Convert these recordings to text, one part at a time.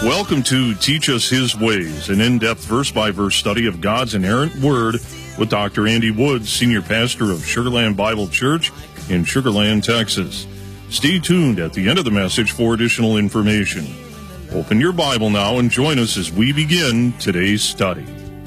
Welcome to Teach Us His Ways, an in-depth verse-by-verse study of God's inerrant Word with Dr. Andy Woods, Senior Pastor of Sugar Land Bible Church in Sugar Land, Texas. Stay tuned at the end of the message for additional information. Open your Bible now and join us as we begin today's study.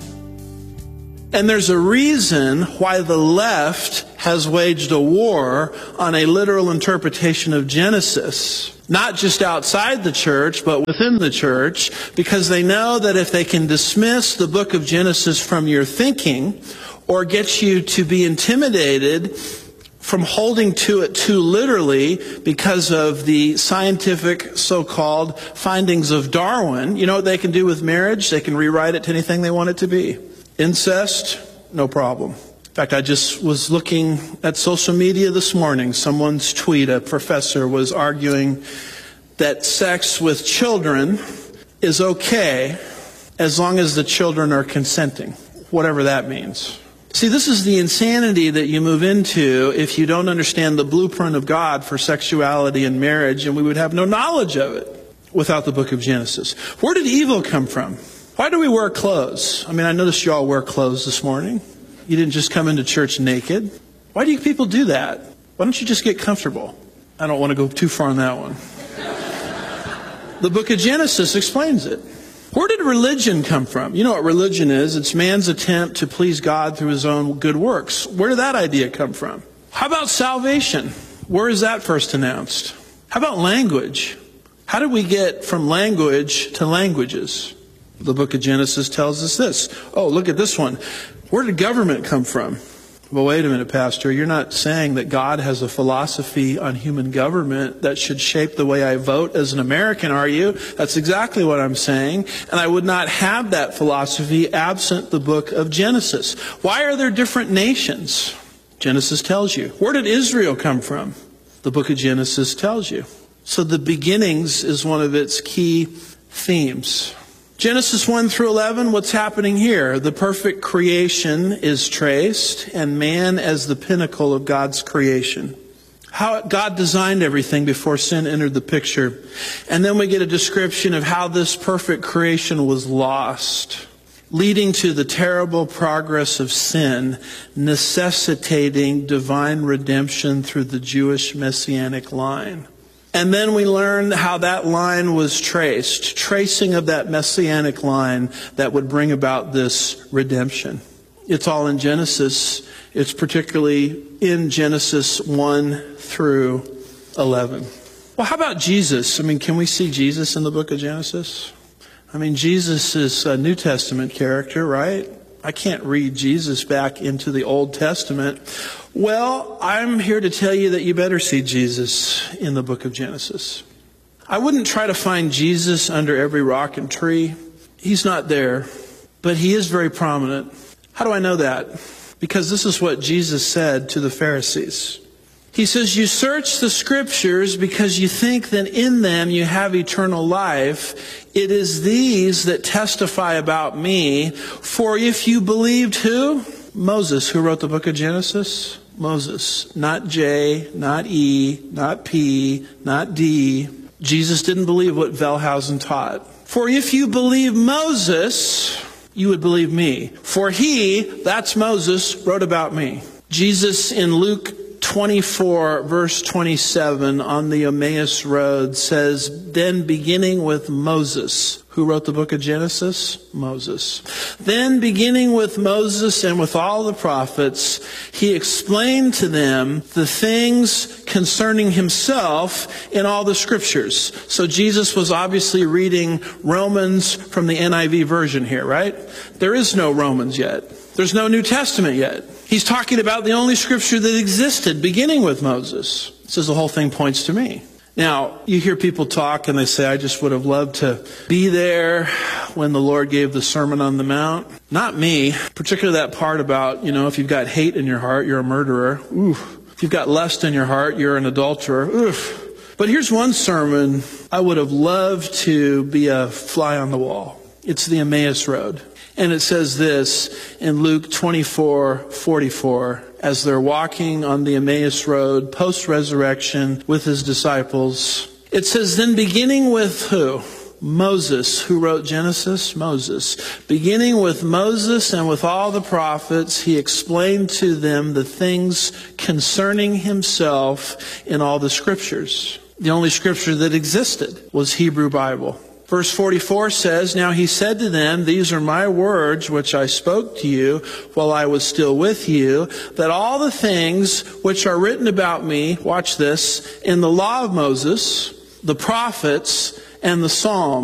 And there's a reason why the left has waged a war on a literal interpretation of Genesis. Not just outside the church, but within the church, because they know that if they can dismiss the book of Genesis from your thinking, or get you to be intimidated from holding to it too literally because of the scientific so-called findings of Darwin, you know what they can do with marriage? They can rewrite it to anything they want it to be. Incest, no problem. In fact, I just was looking at social media this morning. Someone's tweet, a professor was arguing that sex with children is okay as long as the children are consenting, whatever that means. See, this is the insanity that you move into if you don't understand the blueprint of God for sexuality and marriage, and we would have no knowledge of it without the book of Genesis. Where did evil come from? Why do we wear clothes? I mean, I noticed you all wear clothes this morning. You didn't just come into church naked. Why do you people do that? Why don't you just get comfortable? I don't want to go too far on that one. The book of Genesis explains it. Where did religion come from? You know what religion is? It's man's attempt to please God through his own good works. Where did that idea come from? How about salvation? Where is that first announced? How about language? How did we get from language to languages? The book of Genesis tells us this. Oh, look at this one. Where did government come from? Well, wait a minute, Pastor. You're not saying that God has a philosophy on human government that should shape the way I vote as an American, are you? That's exactly what I'm saying. And I would not have that philosophy absent the book of Genesis. Why are there different nations? Genesis tells you. Where did Israel come from? The book of Genesis tells you. So the beginnings is one of its key themes. Genesis 1 through 11, what's happening here? The perfect creation is traced, and man as the pinnacle of God's creation. How God designed everything before sin entered the picture. And then we get a description of how this perfect creation was lost, leading to the terrible progress of sin, necessitating divine redemption through the Jewish messianic line. And then we learn how that line was traced, tracing of that messianic line that would bring about this redemption. It's all in Genesis. It's particularly in Genesis 1 through 11. Well, how about Jesus? I mean, can we see Jesus in the book of Genesis? I mean, Jesus is a New Testament character, right? I can't read Jesus back into the Old Testament. Well, I'm here to tell you that you better see Jesus in the book of Genesis. I wouldn't try to find Jesus under every rock and tree. He's not there, but he is very prominent. How do I know that? Because this is what Jesus said to the Pharisees. He says, you search the scriptures because you think that in them you have eternal life. It is these that testify about me. For if you believed who? Moses, who wrote the book of Genesis? Moses. Not J, not E, not P, not D. Jesus didn't believe what Wellhausen taught. For if you believe Moses, you would believe me. For he, that's Moses, wrote about me. Jesus in Luke 24, verse 27 on the Emmaus Road says, then beginning with Moses. Who wrote the book of Genesis? Moses. Then beginning with Moses and with all the prophets, he explained to them the things concerning himself in all the scriptures. So Jesus was obviously reading Romans from the NIV version here, right? There is no Romans yet. There's no New Testament yet. He's talking about the only scripture that existed, beginning with Moses. It says the whole thing points to me. Now, you hear people talk and they say, I just would have loved to be there when the Lord gave the Sermon on the Mount. Not me. Particularly that part about, if you've got hate in your heart, you're a murderer. Oof. If you've got lust in your heart, you're an adulterer. Oof. But here's one sermon I would have loved to be a fly on the wall. It's the Emmaus Road. And it says this in Luke 24:44, as they're walking on the Emmaus Road post-resurrection with his disciples. It says, then beginning with who? Moses. Who wrote Genesis? Moses. Beginning with Moses and with all the prophets, he explained to them the things concerning himself in all the scriptures. The only scripture that existed was Hebrew Bible. Verse 44 says, Now he said to them, These are my words which I spoke to you while I was still with you, that all the things which are written about me, watch this, in the law of Moses, the prophets, and the Psalms,